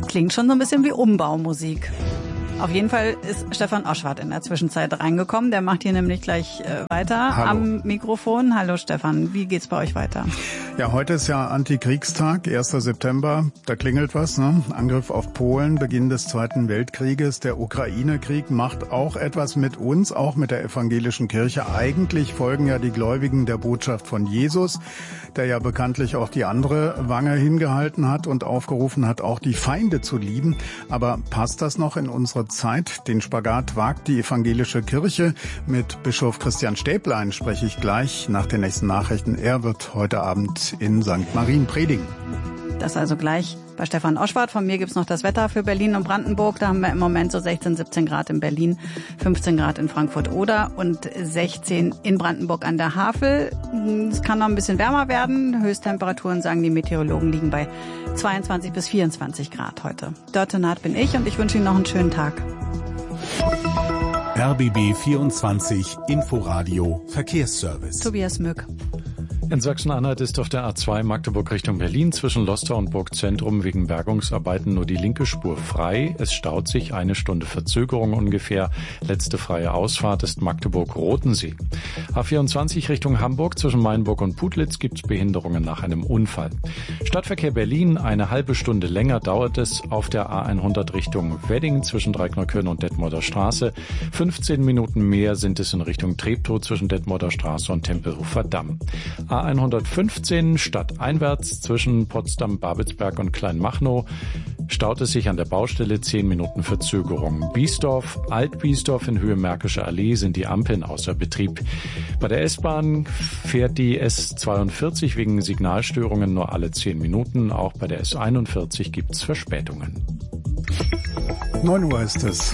Klingt schon so ein bisschen wie Umbaumusik. Auf jeden Fall ist Stefan Oschwart in der Zwischenzeit reingekommen. Der macht hier nämlich gleich weiter am Mikrofon. Hallo Stefan, wie geht's bei euch weiter? Ja, heute ist ja Antikriegstag, 1. September. Da klingelt was, ne? Angriff auf Polen, Beginn des Zweiten Weltkrieges. Der Ukraine-Krieg macht auch etwas mit uns, auch mit der evangelischen Kirche. Eigentlich folgen ja die Gläubigen der Botschaft von Jesus, der ja bekanntlich auch die andere Wange hingehalten hat und aufgerufen hat, auch die Feinde zu lieben. Aber passt das noch in unsere Zeit? Den Spagat wagt die evangelische Kirche. Mit Bischof Christian Stäblein spreche ich gleich nach den nächsten Nachrichten. Er wird heute Abend in St. Marien predigen. Das also gleich bei Stefan Oschwart. Von mir gibt's noch das Wetter für Berlin und Brandenburg. Da haben wir im Moment so 16, 17 Grad in Berlin, 15 Grad in Frankfurt-Oder und 16 in Brandenburg an der Havel. Es kann noch ein bisschen wärmer werden. Höchsttemperaturen, sagen die Meteorologen, liegen bei 22 bis 24 Grad heute. Dörte Naht bin ich und ich wünsche Ihnen noch einen schönen Tag. RBB 24 Inforadio Verkehrsservice. Tobias Mück. In Sachsen-Anhalt ist auf der A2 Magdeburg Richtung Berlin zwischen Lostor und Burgzentrum wegen Bergungsarbeiten nur die linke Spur frei. Es staut sich 1 Stunde Verzögerung ungefähr. Letzte freie Ausfahrt ist Magdeburg-Rotensee. A24 Richtung Hamburg zwischen Mainburg und Putlitz gibt es Behinderungen nach einem Unfall. Stadtverkehr Berlin, eine halbe Stunde länger dauert es auf der A100 Richtung Wedding zwischen Dreikneukölln und Detmolder Straße. 15 Minuten mehr sind es in Richtung Treptow zwischen Detmolder Straße und Tempelhofer Damm. A115 stadteinwärts zwischen Potsdam, Babelsberg und Kleinmachnow staut es sich an der Baustelle, 10 Minuten Verzögerung. Biesdorf, Alt-Biesdorf in Höhe Märkische Allee sind die Ampeln außer Betrieb. Bei der S-Bahn fährt die S42 wegen Signalstörungen nur alle 10 Minuten. Auch bei der S41 gibt es Verspätungen. 9 Uhr ist es.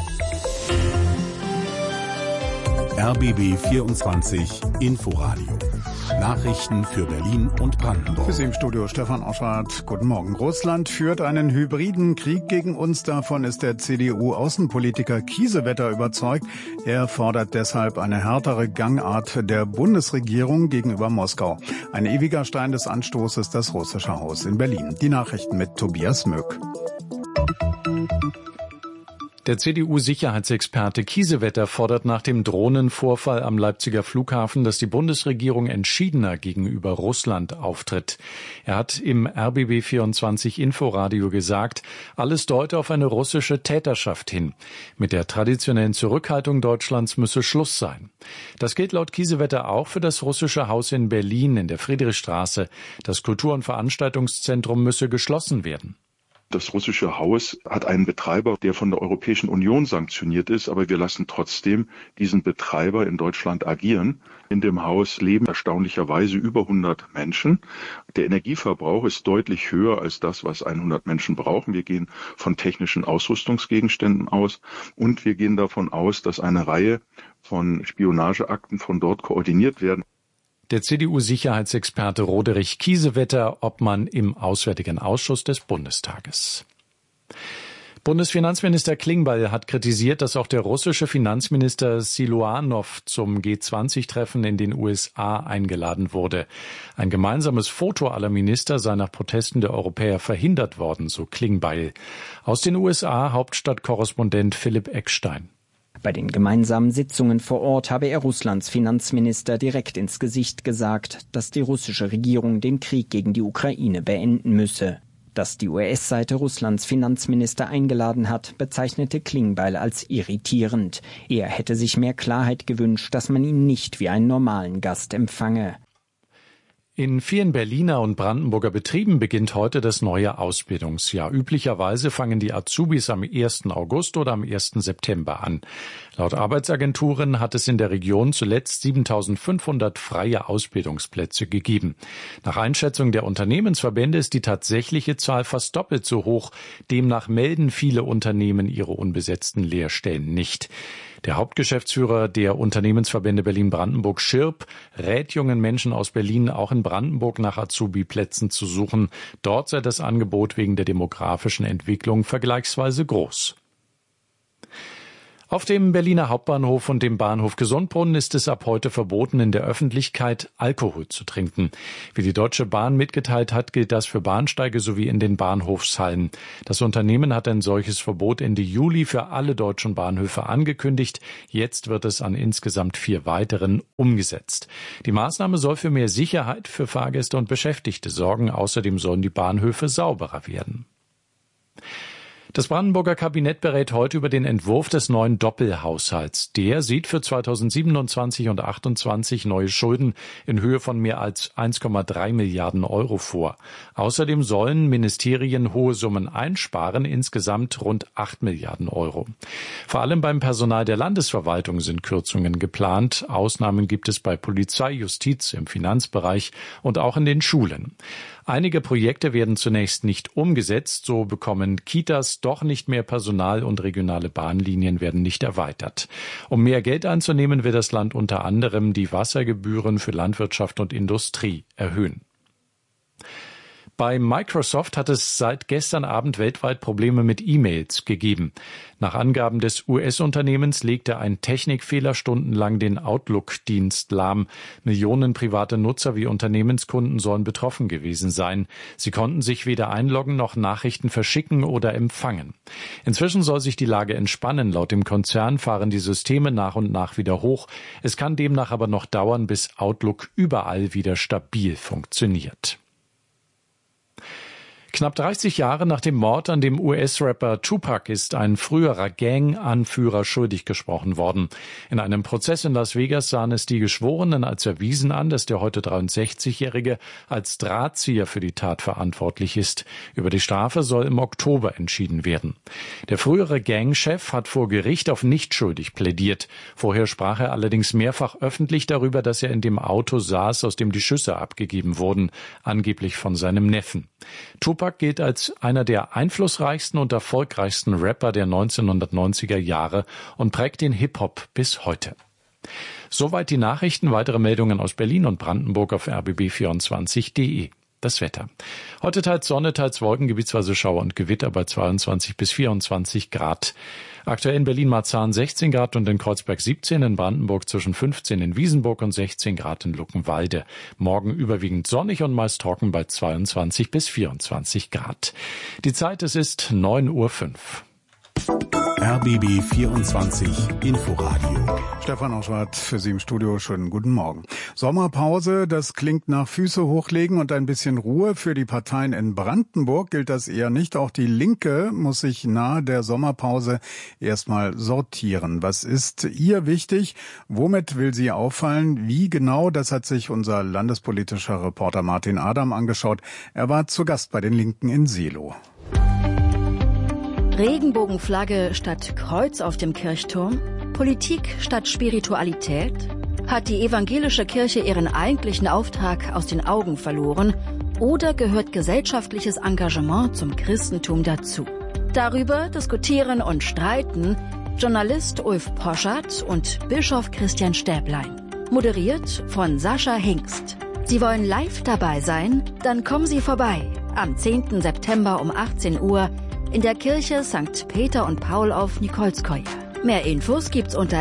RBB 24 Inforadio. Nachrichten für Berlin und Brandenburg. Für Sie im Studio Stefan Oschwart. Guten Morgen. Russland führt einen hybriden Krieg gegen uns. Davon ist der CDU-Außenpolitiker Kiesewetter überzeugt. Er fordert deshalb eine härtere Gangart der Bundesregierung gegenüber Moskau. Ein ewiger Stein des Anstoßes, das Russische Haus in Berlin. Die Nachrichten mit Tobias Mück. Der CDU-Sicherheitsexperte Kiesewetter fordert nach dem Drohnenvorfall am Leipziger Flughafen, dass die Bundesregierung entschiedener gegenüber Russland auftritt. Er hat im RBB 24 Inforadio gesagt, alles deute auf eine russische Täterschaft hin. Mit der traditionellen Zurückhaltung Deutschlands müsse Schluss sein. Das gilt laut Kiesewetter auch für das Russische Haus in Berlin in der Friedrichstraße. Das Kultur- und Veranstaltungszentrum müsse geschlossen werden. Das Russische Haus hat einen Betreiber, der von der Europäischen Union sanktioniert ist, aber wir lassen trotzdem diesen Betreiber in Deutschland agieren. In dem Haus leben erstaunlicherweise über 100 Menschen. Der Energieverbrauch ist deutlich höher als das, was 100 Menschen brauchen. Wir gehen von technischen Ausrüstungsgegenständen aus und wir gehen davon aus, dass eine Reihe von Spionageakten von dort koordiniert werden. Der CDU-Sicherheitsexperte Roderich Kiesewetter, Obmann im Auswärtigen Ausschuss des Bundestages. Bundesfinanzminister Klingbeil hat kritisiert, dass auch der russische Finanzminister Siluanow zum G20-Treffen in den USA eingeladen wurde. Ein gemeinsames Foto aller Minister sei nach Protesten der Europäer verhindert worden, so Klingbeil. Aus den USA Hauptstadtkorrespondent Philipp Eckstein. Bei den gemeinsamen Sitzungen vor Ort habe er Russlands Finanzminister direkt ins Gesicht gesagt, dass die russische Regierung den Krieg gegen die Ukraine beenden müsse. Dass die US-Seite Russlands Finanzminister eingeladen hat, bezeichnete Klingbeil als irritierend. Er hätte sich mehr Klarheit gewünscht, dass man ihn nicht wie einen normalen Gast empfange. In vielen Berliner und Brandenburger Betrieben beginnt heute das neue Ausbildungsjahr. Üblicherweise fangen die Azubis am 1. August oder am 1. September an. Laut Arbeitsagenturen hat es in der Region zuletzt 7.500 freie Ausbildungsplätze gegeben. Nach Einschätzung der Unternehmensverbände ist die tatsächliche Zahl fast doppelt so hoch. Demnach melden viele Unternehmen ihre unbesetzten Lehrstellen nicht. Der Hauptgeschäftsführer der Unternehmensverbände Berlin-Brandenburg, Schirp, rät jungen Menschen aus Berlin, auch in Brandenburg nach Azubi-Plätzen zu suchen. Dort sei das Angebot wegen der demografischen Entwicklung vergleichsweise groß. Auf dem Berliner Hauptbahnhof und dem Bahnhof Gesundbrunnen ist es ab heute verboten, in der Öffentlichkeit Alkohol zu trinken. Wie die Deutsche Bahn mitgeteilt hat, gilt das für Bahnsteige sowie in den Bahnhofshallen. Das Unternehmen hat ein solches Verbot Ende Juli für alle deutschen Bahnhöfe angekündigt. Jetzt wird es an insgesamt 4 weiteren umgesetzt. Die Maßnahme soll für mehr Sicherheit für Fahrgäste und Beschäftigte sorgen. Außerdem sollen die Bahnhöfe sauberer werden. Das Brandenburger Kabinett berät heute über den Entwurf des neuen Doppelhaushalts. Der sieht für 2027 und 2028 neue Schulden in Höhe von mehr als 1,3 Milliarden Euro vor. Außerdem sollen Ministerien hohe Summen einsparen, insgesamt rund 8 Milliarden Euro. Vor allem beim Personal der Landesverwaltung sind Kürzungen geplant. Ausnahmen gibt es bei Polizei, Justiz, im Finanzbereich und auch in den Schulen. Einige Projekte werden zunächst nicht umgesetzt, so bekommen Kitas doch nicht mehr Personal und regionale Bahnlinien werden nicht erweitert. Um mehr Geld einzunehmen, will das Land unter anderem die Wassergebühren für Landwirtschaft und Industrie erhöhen. Bei Microsoft hat es seit gestern Abend weltweit Probleme mit E-Mails gegeben. Nach Angaben des US-Unternehmens legte ein Technikfehler stundenlang den Outlook-Dienst lahm. Millionen private Nutzer wie Unternehmenskunden sollen betroffen gewesen sein. Sie konnten sich weder einloggen noch Nachrichten verschicken oder empfangen. Inzwischen soll sich die Lage entspannen. Laut dem Konzern fahren die Systeme nach und nach wieder hoch. Es kann demnach aber noch dauern, bis Outlook überall wieder stabil funktioniert. Knapp 30 Jahre nach dem Mord an dem US-Rapper Tupac ist ein früherer Gang-Anführer schuldig gesprochen worden. In einem Prozess in Las Vegas sahen es die Geschworenen als erwiesen an, dass der heute 63-Jährige als Drahtzieher für die Tat verantwortlich ist. Über die Strafe soll im Oktober entschieden werden. Der frühere Gangchef hat vor Gericht auf nicht schuldig plädiert. Vorher sprach er allerdings mehrfach öffentlich darüber, dass er in dem Auto saß, aus dem die Schüsse abgegeben wurden, angeblich von seinem Neffen. Tupac gilt als einer der einflussreichsten und erfolgreichsten Rapper der 1990er Jahre und prägt den Hip-Hop bis heute. Soweit die Nachrichten. Weitere Meldungen aus Berlin und Brandenburg auf rbb24.de. Das Wetter. Heute teils Sonne, teils Wolken, gebietsweise Schauer und Gewitter bei 22 bis 24 Grad. Aktuell in Berlin-Marzahn 16 Grad und in Kreuzberg 17, in Brandenburg zwischen 15 in Wiesenburg und 16 Grad in Luckenwalde. Morgen überwiegend sonnig und meist trocken bei 22 bis 24 Grad. Die Zeit, es ist 9:05 Uhr. RBB 24 Inforadio. Stefan Oschwart für Sie im Studio. Schönen guten Morgen. Sommerpause, das klingt nach Füße hochlegen und ein bisschen Ruhe. Für die Parteien in Brandenburg gilt das eher nicht. Auch die Linke muss sich nahe der Sommerpause erstmal sortieren. Was ist ihr wichtig? Womit will sie auffallen? Wie genau? Das hat sich unser landespolitischer Reporter Martin Adam angeschaut. Er war zu Gast bei den Linken in Seelow. Regenbogenflagge statt Kreuz auf dem Kirchturm? Politik statt Spiritualität? Hat die evangelische Kirche ihren eigentlichen Auftrag aus den Augen verloren? Oder gehört gesellschaftliches Engagement zum Christentum dazu? Darüber diskutieren und streiten Journalist Ulf Poschardt und Bischof Christian Stäblein. Moderiert von Sascha Hingst. Sie wollen live dabei sein? Dann kommen Sie vorbei. Am 10. September um 18 Uhr in der Kirche St. Peter und Paul auf Nikolskoje. Mehr Infos gibt's unter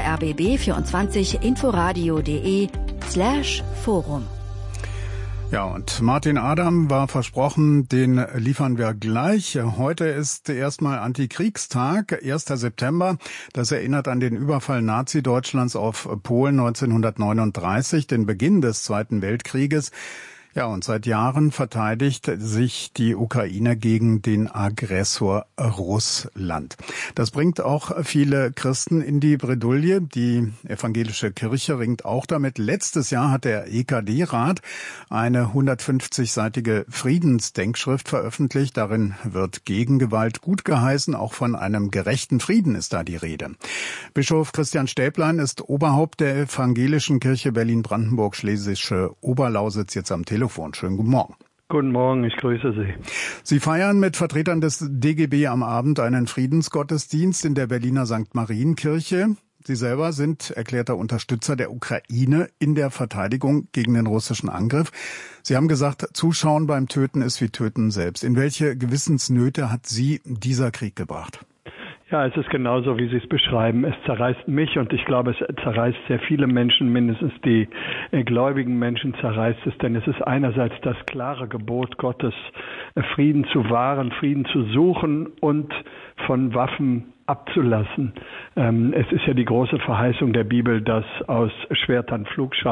rbb24inforadio.de/Forum. Ja, und Martin Adam war versprochen, den liefern wir gleich. Heute ist erstmal Antikriegstag, 1. September. Das erinnert an den Überfall Nazi-Deutschlands auf Polen 1939, den Beginn des Zweiten Weltkrieges. Ja, und seit Jahren verteidigt sich die Ukraine gegen den Aggressor Russland. Das bringt auch viele Christen in die Bredouille. Die evangelische Kirche ringt auch damit. Letztes Jahr hat der EKD-Rat eine 150-seitige Friedensdenkschrift veröffentlicht. Darin wird Gegengewalt gutgeheißen. Auch von einem gerechten Frieden ist da die Rede. Bischof Christian Stäblein ist Oberhaupt der evangelischen Kirche Berlin-Brandenburg-Schlesische Oberlausitz jetzt am Telefon. Schönen guten Morgen. Guten Morgen, ich grüße Sie. Sie feiern mit Vertretern des DGB am Abend einen Friedensgottesdienst in der Berliner St. Marienkirche. Sie selber sind erklärter Unterstützer der Ukraine in der Verteidigung gegen den russischen Angriff. Sie haben gesagt, Zuschauen beim Töten ist wie Töten selbst. In welche Gewissensnöte hat Sie dieser Krieg gebracht? Ja, es ist genauso, wie Sie es beschreiben. Es zerreißt mich und ich glaube, es zerreißt sehr viele Menschen, mindestens die gläubigen Menschen zerreißt es, denn es ist einerseits das klare Gebot Gottes, Frieden zu wahren, Frieden zu suchen und von Waffen abzulassen. Es ist ja die große Verheißung der Bibel, dass aus Schwertern Pflugscharen